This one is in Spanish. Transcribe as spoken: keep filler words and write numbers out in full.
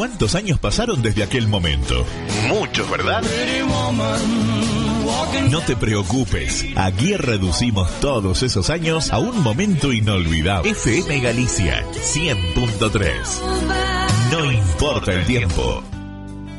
¿Cuántos años pasaron desde aquel momento? Muchos, ¿verdad? No te preocupes, aquí reducimos todos esos años a un momento inolvidable. F M Galicia cien punto tres. No importa el tiempo.